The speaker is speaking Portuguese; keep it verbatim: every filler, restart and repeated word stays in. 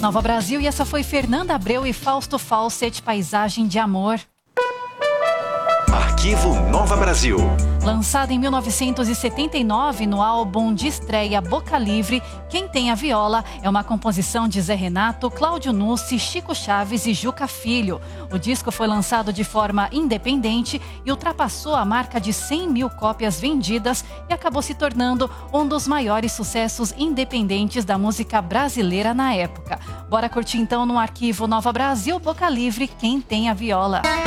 Nova Brasil, e essa foi Fernanda Abreu e Fausto Fawcett, Paisagem de Amor. Arquivo Nova Brasil. Lançado em mil novecentos e setenta e nove no álbum de estreia Boca Livre, Quem Tem a Viola é uma composição de Zé Renato, Cláudio Nucci, Chico Chaves e Juca Filho. O disco foi lançado de forma independente e ultrapassou a marca de cem mil cópias vendidas e acabou se tornando um dos maiores sucessos independentes da música brasileira na época. Bora curtir então no Arquivo Nova Brasil, Boca Livre, Quem Tem a Viola.